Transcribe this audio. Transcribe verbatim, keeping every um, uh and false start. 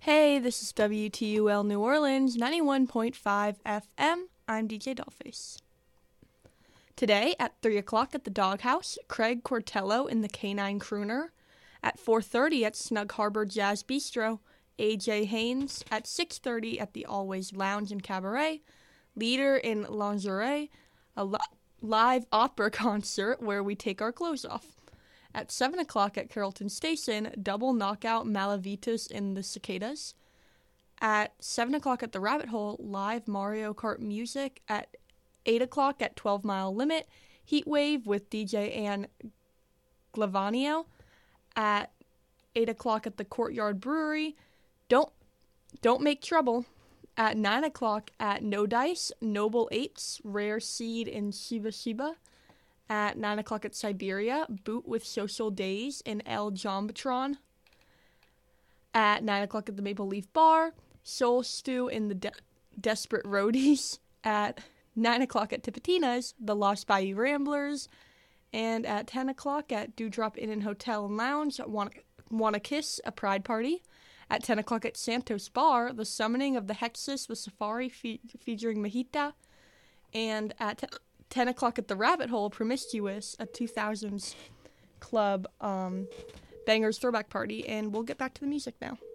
Hey, this is W T U L New Orleans, ninety-one point five F M. I'm D J Dollface. Today, at three o'clock at the Doghouse, Craig Cortello in the Canine Crooner. At four thirty at Snug Harbor Jazz Bistro, A J Haynes. At six thirty at the Always Lounge and Cabaret, Leader in Lingerie, a li- live opera concert where we take our clothes off. At seven o'clock at Carrollton Station, Double Knockout Malavitas in the Cicadas. At seven o'clock at the Rabbit Hole, live Mario Kart music. At eight o'clock at twelve Mile Limit, Heatwave with D J Ann Glavanio. At eight o'clock at the Courtyard Brewery, Don't Don't Make Trouble. At nine o'clock at No Dice, Noble Eights, Rare Seed in Shiba Shiba. At nine o'clock at Siberia, Boot with Social Days in El Jombotron. At nine o'clock at the Maple Leaf Bar, Soul Stew in the De- Desperate Roadies. At nine o'clock at Tipitina's, the Lost Bayou Ramblers. And at ten o'clock at Dewdrop Inn and Hotel and Lounge, Wanna, Wanna Kiss, a Pride Party. At ten o'clock at Santos Bar, The Summoning of the Hexus with Safari fe- featuring Mahita. And at T- ten o'clock at the Rabbit Hole, Promiscuous, a two thousands club um, bangers throwback party. And we'll get back to the music now.